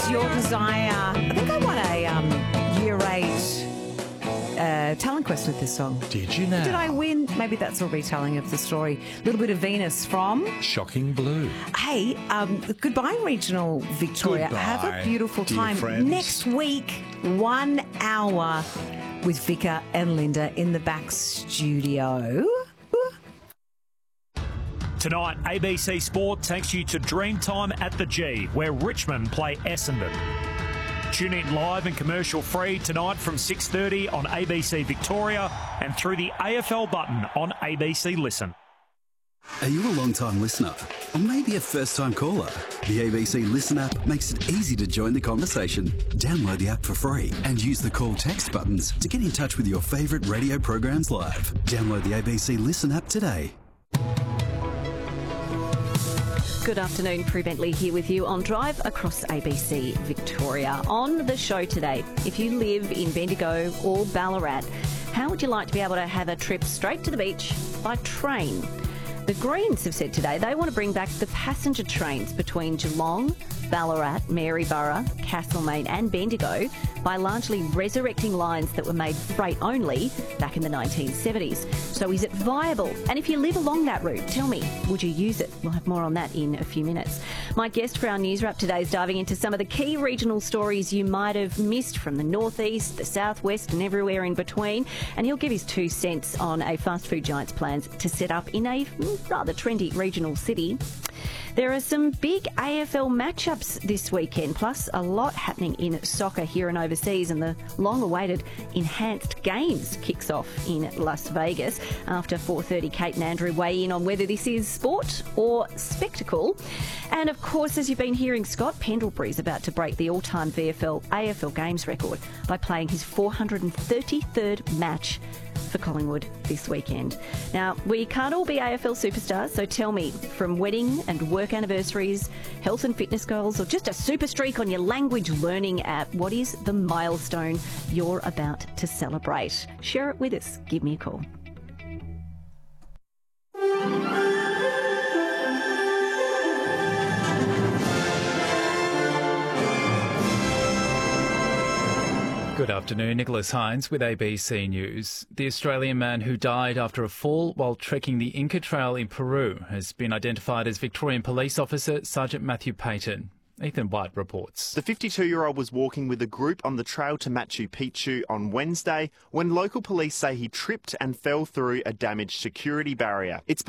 Your Desire. I think I won a Year 8 talent quest with this song. Did you now? Did I win? Maybe that's a retelling of the story. A little bit of Venus from... Shocking Blue. Hey, goodbye, regional Victoria. Goodbye, Have a beautiful dear time. friends. Next week, 1 hour with Vika and Linda in the back studio. Tonight, ABC Sport takes you to Dreamtime at the G, where Richmond play Essendon. Tune in live and commercial free tonight from 6:30 on ABC Victoria and through the AFL button on ABC Listen. Are you a long-time listener? Or maybe a first-time caller? The ABC Listen app makes it easy to join the conversation. Download the app for free and use the call text buttons to get in touch with your favourite radio programs live. Download the ABC Listen app today. Good afternoon, Prue Bentley here with you on Drive across ABC Victoria. On the show today, if you live in Bendigo or Ballarat, how would you like to be able to have a trip straight to the beach by train? The Greens have said today they want to bring back the passenger trains between Geelong, Ballarat, Maryborough, Castlemaine and Bendigo by largely resurrecting lines that were made freight only back in the 1970s. So is it viable? And if you live along that route, tell me, would you use it? We'll have more on that in a few minutes. My guest for our news wrap today is diving into some of the key regional stories you might have missed from the northeast, the southwest and everywhere in between. And he'll give his 2 cents on a fast food giant's plans to set up in a rather trendy regional city. There are some big AFL matchups this weekend, plus a lot happening in soccer here and overseas, and the long-awaited Enhanced Games kicks off in Las Vegas. After 4:30, Kate and Andrew weigh in on whether this is sport or spectacle. And of course, as you've been hearing, Scott Pendlebury is about to break the all-time VFL AFL Games record by playing his 433rd match for Collingwood this weekend. Now, we can't all be AFL superstars, so tell me, from wedding and work anniversaries, health and fitness goals, or just a super streak on your language learning app, what is the milestone you're about to celebrate? Share it with us. Give me a call. Good afternoon, Nicholas Hines with ABC News. The Australian man who died after a fall while trekking the Inca Trail in Peru has been identified as Victorian Police Officer Sergeant Matthew Payton. Ethan White reports. The 52-year-old was walking with a group on the trail to Machu Picchu on Wednesday when local police say he tripped and fell through a damaged security barrier. It's